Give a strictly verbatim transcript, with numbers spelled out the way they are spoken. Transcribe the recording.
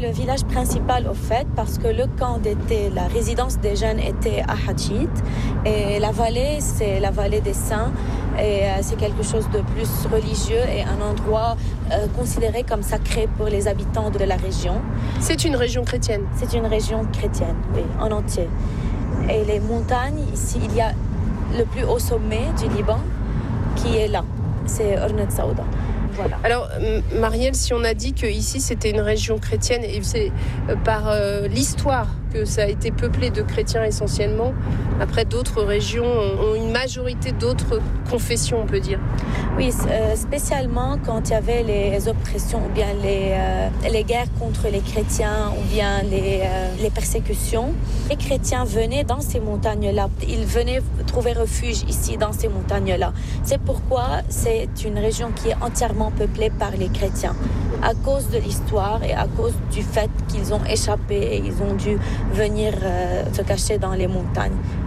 le village principal au fait parce que le camp d'été, la résidence des jeunes était à Hadjit et la vallée, c'est la vallée des saints et euh, c'est quelque chose de plus religieux et un endroit euh, considéré comme sacré pour les habitants de la région. C'est une région chrétienne? C'est une région chrétienne, oui, en entier. Et les montagnes, ici, il y a le plus haut sommet du Liban qui est là, c'est Ornat Saouda. Voilà. Alors, Marielle, si on a dit que ici c'était une région chrétienne, et c'est par euh, l'histoire que ça a été peuplé de chrétiens essentiellement, après d'autres régions ont une majorité d'autres confessions, on peut dire. Oui, euh, spécialement quand il y avait les oppressions ou bien les, euh, les guerres contre les chrétiens ou bien les, euh, les persécutions. Les chrétiens venaient dans ces montagnes-là. Ils venaient trouver refuge ici dans ces montagnes-là. C'est pourquoi c'est une région qui est entièrement peuplée par les chrétiens. À cause de l'histoire et à cause du fait qu'ils ont échappé et ils ont dû venir euh, se cacher dans les montagnes.